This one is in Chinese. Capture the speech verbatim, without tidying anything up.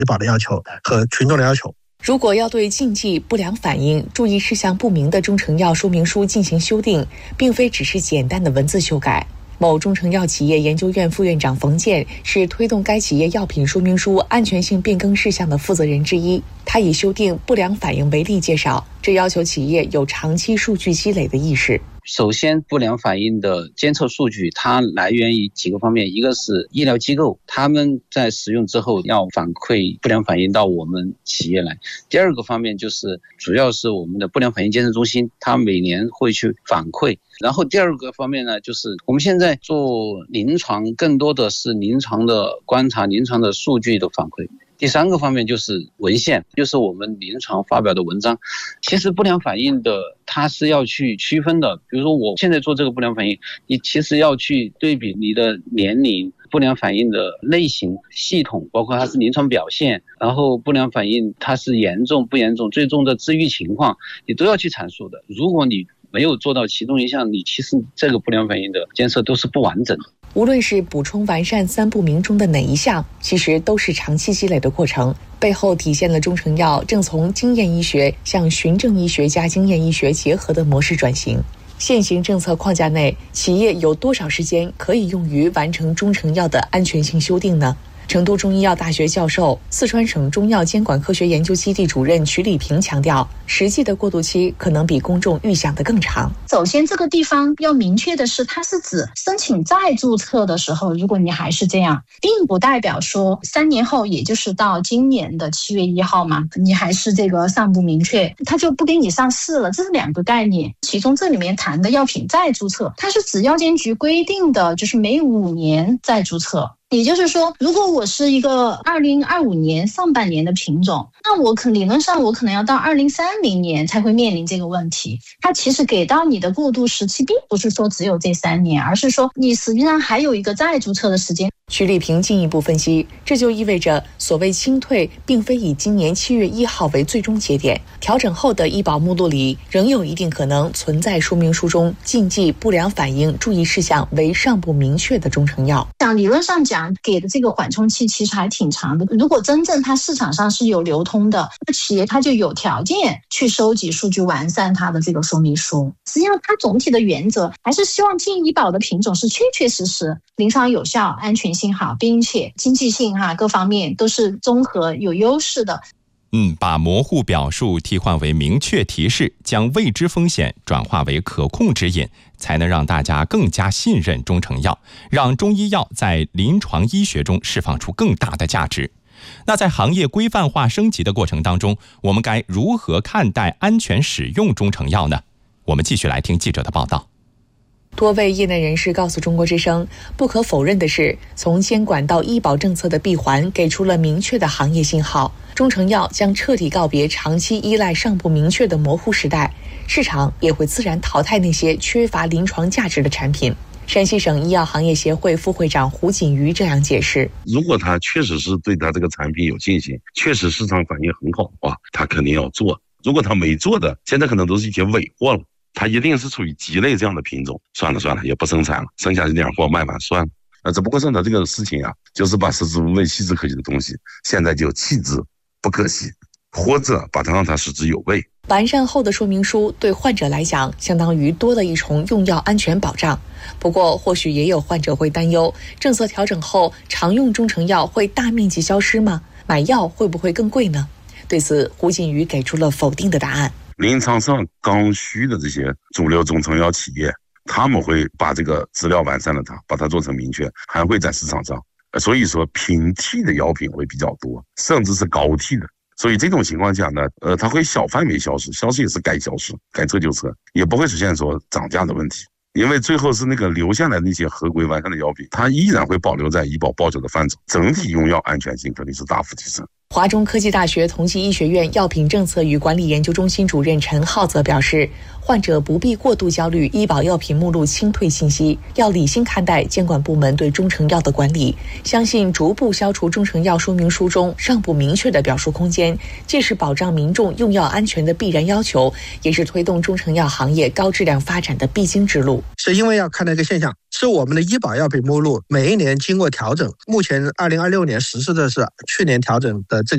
医保的要求和群众的要求。 如果要对禁忌、不良反应、注意事项不明的中成药说明书进行修订，并非只是简单的文字修改。某中成药企业研究院副院长冯健是推动该企业药品说明书安全性变更事项的负责人之一。他以修订不良反应为例介绍，这要求企业有长期数据积累的意识。 首先，不良反应的监测数据它来源于几个方面，一个是医疗机构，他们在使用之后要反馈不良反应到我们企业来。第二个方面就是主要是我们的不良反应监测中心，它每年会去反馈。然后第二个方面呢，就是我们现在做临床更多的是临床的观察、临床的数据的反馈。第三个方面就是文献，就是我们临床发表的文章。其实不良反应的它是要去区分的，比如说我现在做这个不良反应，你其实要去对比你的年龄、不良反应的类型、系统，包括它是临床表现，然后不良反应它是严重不严重、最终的治愈情况，你都要去阐述的。如果你没有做到其中一项，你其实这个不良反应的监测都是不完整的。 无论是补充完善三不明中的哪一项，其实都是长期积累的过程，背后体现了中成药正从经验医学向循证医学加经验医学结合的模式转型。现行政策框架内，企业有多少时间可以用于完成中成药的安全性修订呢？成都中医药大学教授、四川省中药监管科学研究基地主任曲礼平强调，实际的过渡期可能比公众预想的更长。 首先，这个地方要明确的是，它是指申请再注册的时候，如果你还是这样，并不代表说三年后，也就是到今年的七月一号嘛，你还是这个尚不明确，它就不给你上市了，这是两个概念。其中这里面谈的药品再注册，它是指药监局规定的，就是每五年再注册。也就是说，如果我是一个二零二五年上半年的品种，那我可理论上我可能要到二零三零年才会面临这个问题。它其实给到你的过渡时期，并不是说只有这三年，而是说你实际上还有一个再注册的时间。 曲礼平进一步分析，这就意味着所谓清退并非以今年七月一号为最终节点，调整后的医保目录里仍有一定可能存在说明书中禁忌、不良反应、注意事项为尚不明确的中成药。 像理论上讲，给的这个缓冲期其实还挺长的。如果真正它市场上是有流通的，那企业它就有条件去收集数据，完善它的这个说明书。实际上，它总体的原则还是希望进医保的品种是确确实实临床有效、安全性好，并且经济性哈各方面都是综合有优势的。 嗯，把模糊表述替换为明确提示，将未知风险转化为可控指引，才能让大家更加信任中成药，让中医药在临床医学中释放出更大的价值。那在行业规范化升级的过程当中，我们该如何看待安全使用中成药呢？我们继续来听记者的报道。 多位业内人士告诉中国之声，不可否认的是，从监管到医保政策的闭环给出了明确的行业信号，中成药将彻底告别长期依赖尚不明确的模糊时代，市场也会自然淘汰那些缺乏临床价值的产品。山西省医药行业协会副会长胡锦瑜这样解释： 如果他确实是对他这个产品有信心，确实市场反应很好的话，他肯定要做。如果他没做的，现在可能都是一些尾货了，它一定是处于鸡肋这样的品种，算了算了，也不生产了，剩下这点货卖完算了。呃，只不过是呢这个事情啊，就是把食之无味弃之可惜的东西，现在就弃之不可惜，或者把它让它食之有味。 完善后的说明书对患者来讲，相当于多了一重用药安全保障。不过，或许也有患者会担忧，政策调整后，常用中成药会大面积消失吗？买药会不会更贵呢？对此，胡锦瑜给出了否定的答案。 临床上刚需的这些主流中成药企业，他们会把这个资料完善了它，把它做成明确，还会在市场上。所以说平替的药品会比较多，甚至是高替的。所以这种情况下呢，呃，它会小范围消失，消失也是该消失，该撤就撤，也不会出现说涨价的问题。因为最后是那个留下来的那些合规完善的药品，它依然会保留在医保报销的范畴，整体用药安全性肯定是大幅提升。 华中科技大学同济医学院药品政策与管理研究中心主任陈浩则表示，患者不必过度焦虑医保药品目录清退信息，要理性看待监管部门对中成药的管理，相信逐步消除中成药说明书中尚不明确的表述空间，既是保障民众用药安全的必然要求，也是推动中成药行业高质量发展的必经之路。 是因为要看到一个现象，是我们的医保药品目录每一年经过调整，目前二零二六年实施的是去年调整的这